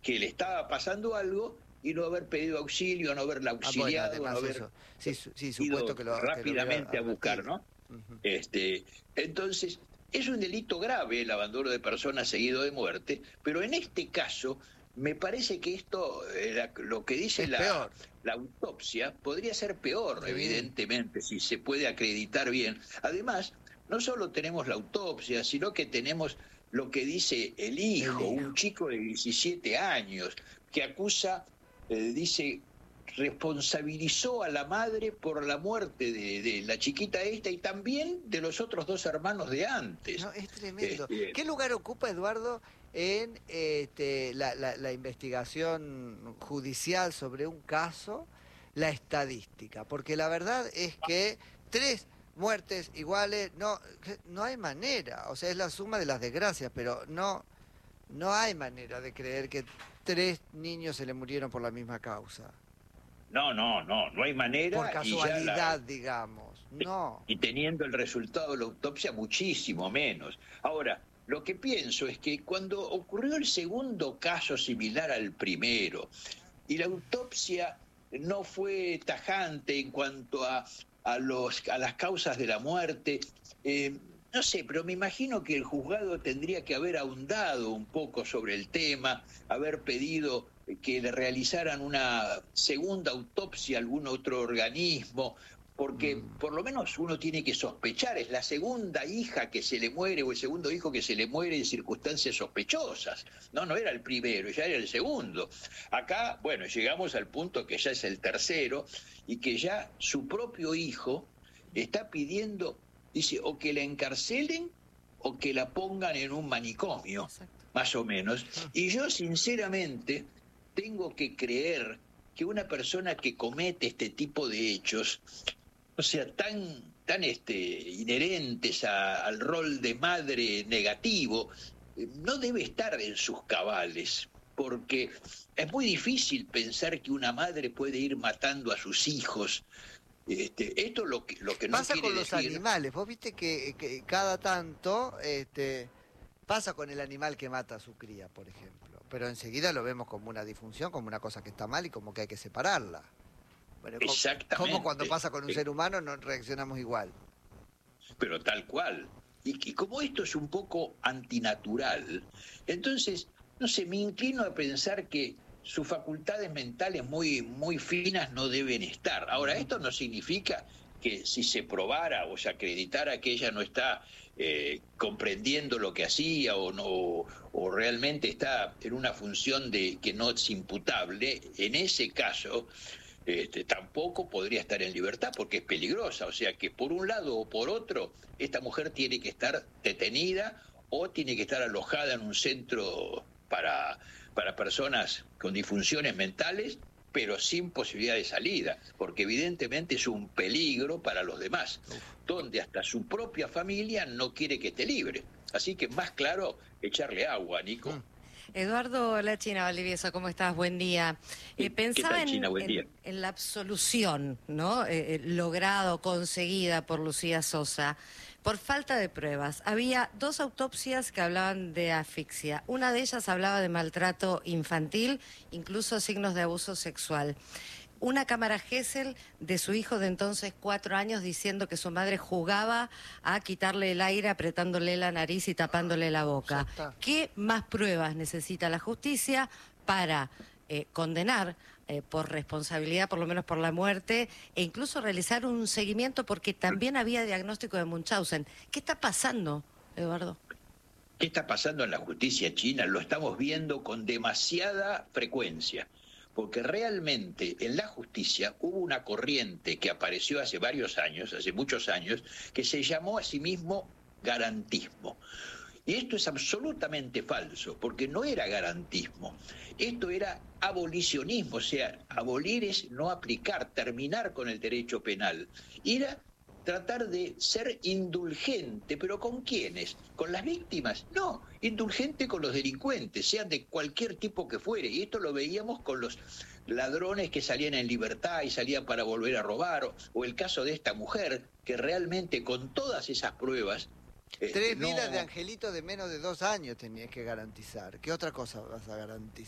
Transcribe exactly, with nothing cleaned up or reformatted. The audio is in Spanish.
que le estaba pasando algo y no haber pedido auxilio, no haberla auxiliado, ah, bueno, no haber eso. Sí, su, sí, ido supuesto que lo, rápidamente que lo a buscar, ¿no? uh-huh. Este, entonces, es un delito grave el abandono de personas seguido de muerte, pero en este caso me parece que esto, eh, la, lo que dice la, la autopsia, podría ser peor, sí. Evidentemente, si se puede acreditar bien. Además, no solo tenemos la autopsia, sino que tenemos lo que dice el hijo, el hijo. un chico de diecisiete años, que acusa, eh, dice... responsabilizó a la madre por la muerte de, de la chiquita esta y también de los otros dos hermanos de antes. No, es tremendo. Este... ¿Qué lugar ocupa, Eduardo, en este, la, la, la investigación judicial sobre un caso, la estadística? Porque la verdad es que tres muertes iguales, no, no hay manera. O sea, es la suma de las desgracias, pero no, no hay manera de creer que tres niños se le murieron por la misma causa. No, no, no, no hay manera. Por casualidad, y ya la... digamos, no. Y teniendo el resultado de la autopsia, muchísimo menos. Ahora, lo que pienso es que cuando ocurrió el segundo caso similar al primero, y la autopsia no fue tajante en cuanto a, a, los, a las causas de la muerte, eh, no sé, pero me imagino que el juzgado tendría que haber ahondado un poco sobre el tema, haber pedido que le realizaran una segunda autopsia a algún otro organismo, porque mm. por lo menos uno tiene que sospechar, es la segunda hija que se le muere o el segundo hijo que se le muere en circunstancias sospechosas. No, no era el primero, ya era el segundo. Acá, bueno, llegamos al punto que ya es el tercero y que ya su propio hijo está pidiendo, dice, o que la encarcelen o que la pongan en un manicomio, exacto, más o menos. Y yo, sinceramente, tengo que creer que una persona que comete este tipo de hechos, o sea, tan, tan este, inherentes a, al rol de madre negativo, no debe estar en sus cabales, porque es muy difícil pensar que una madre puede ir matando a sus hijos. Este, esto lo que, lo que no pasa quiere con los decir... animales. Vos viste que, que cada tanto este, pasa con el animal que mata a su cría, por ejemplo. Pero enseguida lo vemos como una disfunción, como una cosa que está mal y como que hay que separarla. Bueno, exactamente. Como cuando pasa con un ser humano no reaccionamos igual. Pero tal cual. Y, y como esto es un poco antinatural, entonces, no sé, me inclino a pensar que sus facultades mentales muy, muy finas no deben estar. Ahora, esto no significa que si se probara o se acreditara que ella no está eh, comprendiendo lo que hacía o no o realmente está en una función de que no es imputable, en ese caso este, tampoco podría estar en libertad porque es peligrosa. O sea que por un lado o por otro, esta mujer tiene que estar detenida o tiene que estar alojada en un centro para, para personas con disfunciones mentales, pero sin posibilidad de salida, porque evidentemente es un peligro para los demás, donde hasta su propia familia no quiere que esté libre. Así que más claro, echarle agua, Nico. Mm. Eduardo La China Valdivieso, ¿cómo estás? Buen día. Eh, pensaba ¿Qué tal, China? en, Buen día. En, en la absolución, ¿no? Eh, eh, logrado, conseguida por Lucía Sosa, por falta de pruebas. Había dos autopsias que hablaban de asfixia. Una de ellas hablaba de maltrato infantil, incluso signos de abuso sexual. Una cámara Gesell de su hijo de entonces cuatro años diciendo que su madre jugaba a quitarle el aire apretándole la nariz y tapándole la boca. ¿Qué más pruebas necesita la justicia para eh, condenar eh, por responsabilidad, por lo menos por la muerte, e incluso realizar un seguimiento porque también había diagnóstico de Munchausen? ¿Qué está pasando, Eduardo? ¿Qué está pasando en la justicia china? Lo estamos viendo con demasiada frecuencia. Porque realmente en la justicia hubo una corriente que apareció hace varios años, hace muchos años, que se llamó a sí mismo garantismo. Y esto es absolutamente falso, porque no era garantismo, esto era abolicionismo, o sea, abolir es no aplicar, terminar con el derecho penal. Era tratar de ser indulgente, ¿pero con quiénes? ¿Con las víctimas? No, indulgente con los delincuentes, sean de cualquier tipo que fuere. Y esto lo veíamos con los ladrones que salían en libertad y salían para volver a robar, o, o el caso de esta mujer, que realmente con todas esas pruebas... Eh, Tres no... vidas de angelitos de menos de dos años tenías que garantizar. ¿Qué otra cosa vas a garantizar?